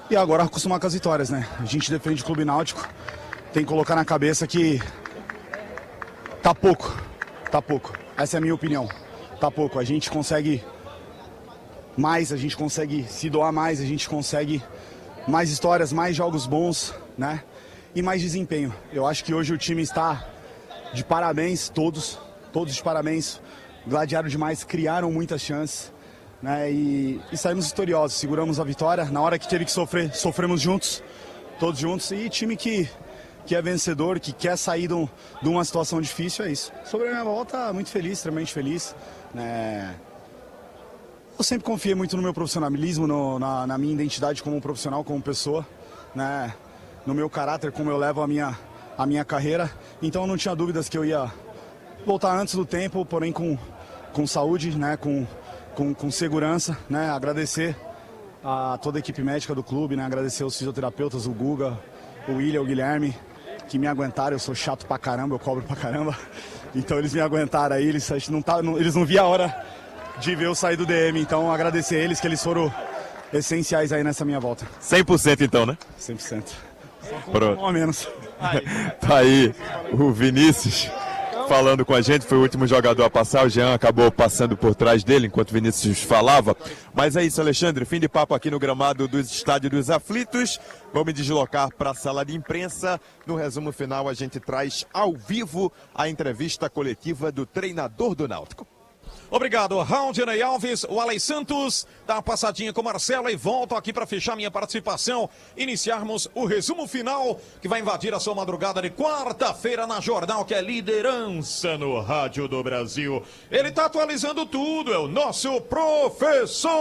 E agora acostumar com as vitórias, né? A gente defende o Clube Náutico, tem que colocar na cabeça que tá pouco. Essa é a minha opinião. Tá pouco. A gente consegue mais, a gente consegue se doar mais, a gente consegue mais histórias, mais jogos bons, né? E mais desempenho. Eu acho que hoje o time está de parabéns, todos de parabéns. Gladiaram demais, criaram muitas chances, né? E saímos vitoriosos, seguramos a vitória. Na hora que teve que sofrer, sofremos juntos, todos juntos. E time que é vencedor, que quer sair de uma situação difícil, é isso. Sobre a minha volta, muito feliz, extremamente feliz, né? Eu sempre confiei muito no meu profissionalismo, na minha identidade como profissional, como pessoa, né? No meu caráter, como eu levo a minha carreira. Então eu não tinha dúvidas que eu ia voltar antes do tempo, porém com saúde, né? Com segurança, né? Agradecer a toda a equipe médica do clube, né? Agradecer os fisioterapeutas, o Guga, o William, o Guilherme, que me aguentaram. Eu sou chato pra caramba, eu cobro pra caramba. Então eles me aguentaram aí, eles não viam a hora de ver eu sair do DM. Então agradecer a eles, que eles foram essenciais aí nessa minha volta. 100% então, né? 100%. Pronto. Um a menos. Tá aí o Vinícius falando com a gente, foi o último jogador a passar, o Jean acabou passando por trás dele enquanto o Vinícius falava. Mas é isso, Alexandre, fim de papo aqui no gramado do Estádio dos Aflitos. Vamos me deslocar para a sala de imprensa. No resumo final a gente traz ao vivo a entrevista coletiva do treinador do Náutico. Obrigado, Raudinei Alves, o Alex Santos, dá uma passadinha com o Marcelo e volto aqui para fechar minha participação, iniciarmos o resumo final que vai invadir a sua madrugada de quarta-feira na Jornal, que é liderança no rádio do Brasil. Ele está atualizando tudo, é o nosso professor!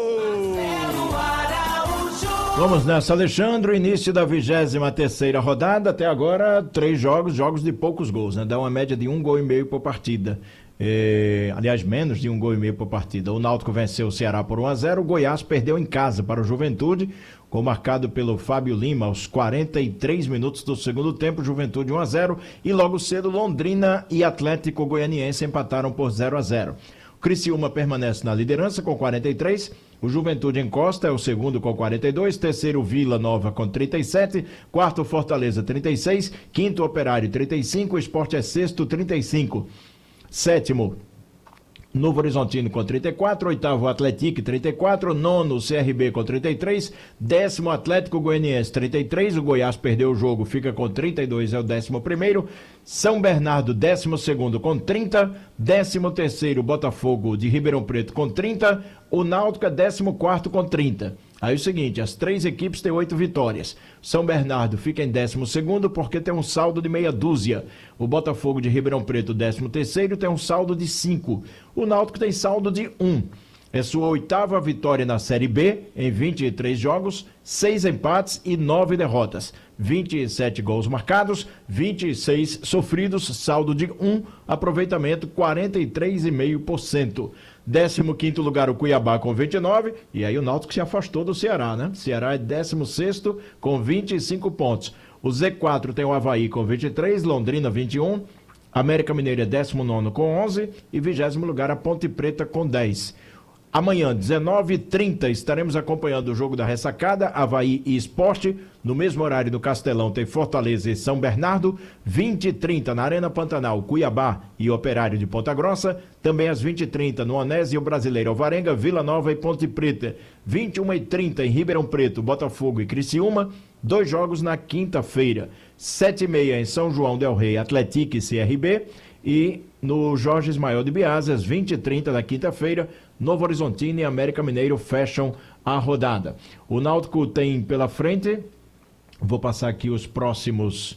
Vamos nessa, Alexandre, início da 23ª rodada, até agora 3 jogos de poucos gols, né? Dá uma média de 1,5 gols por partida. Aliás, menos de 1,5 gols por partida. O Náutico venceu o Ceará por 1-0, o Goiás perdeu em casa para o Juventude, gol marcado pelo Fábio Lima aos 43 minutos do segundo tempo, Juventude 1-0, e logo cedo Londrina e Atlético Goianiense empataram por 0-0. O Criciúma permanece na liderança com 43, o Juventude encosta, é o segundo com 42, terceiro Vila Nova com 37, quarto Fortaleza 36, quinto Operário 35, o Sport é sexto 35. Sétimo, Novo Horizontino com 34, oitavo Atlético 34, nono CRB com 33, décimo Atlético Goianiense 33, o Goiás perdeu o jogo, fica com 32, é o 11º, São Bernardo 12º com 30, 13º Botafogo de Ribeirão Preto com 30, o Náutico é 14º com 30. Aí é o seguinte, as 3 equipes têm 8 vitórias. São Bernardo fica em 12º porque tem um saldo de meia dúzia. O Botafogo de Ribeirão Preto, 13º, tem um saldo de 5. O Náutico tem saldo de 1. É sua 8ª vitória na Série B, em 23 jogos, 6 empates e 9 derrotas. 27 gols marcados, 26 sofridos, saldo de 1, aproveitamento 43,5%. 15º lugar o Cuiabá com 29, e aí o Náutico se afastou do Ceará, né? Ceará é 16º com 25 pontos. O Z4 tem o Avaí com 23, Londrina 21, América Mineiro é 19º com 11 e 20º lugar a Ponte Preta com 10. Amanhã, 19h30, estaremos acompanhando o jogo da ressacada, Avaí e Sport. No mesmo horário do Castelão tem Fortaleza e São Bernardo. 20h30 na Arena Pantanal, Cuiabá e Operário de Ponta Grossa. Também às 20h30 no Onésio Brasileiro Alvarenga, Vila Nova e Ponte Preta. 21h30 em Ribeirão Preto, Botafogo e Criciúma. 2 jogos na quinta-feira. 7h30 em São João del Rei, Atlético e CRB. E no Jorge Ismael de Bias, às 20h30 na quinta-feira, Novo Horizontino e América Mineiro fecham a rodada. O Náutico tem pela frente, vou passar aqui os próximos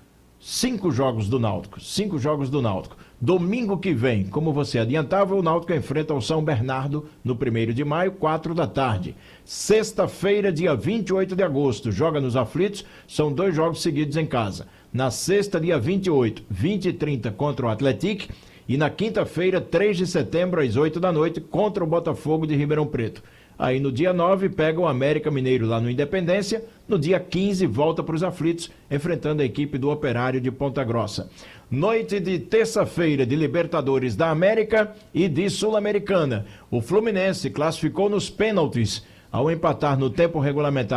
5 jogos do Náutico. 5 jogos do Náutico. Domingo que vem, como você adiantava, o Náutico enfrenta o São Bernardo no 1º de maio, 4 da tarde. Sexta-feira, dia 28 de agosto, joga nos Aflitos, são 2 jogos seguidos em casa. Na sexta, dia 28, 20h30 contra o Atlético. E na quinta-feira, 3 de setembro, às 8 da noite, contra o Botafogo de Ribeirão Preto. Aí no dia 9, pega o América Mineiro lá no Independência. No dia 15, volta para os Aflitos, enfrentando a equipe do Operário de Ponta Grossa. Noite de terça-feira de Libertadores da América e de Sul-Americana. O Fluminense classificou nos pênaltis ao empatar no tempo regulamentar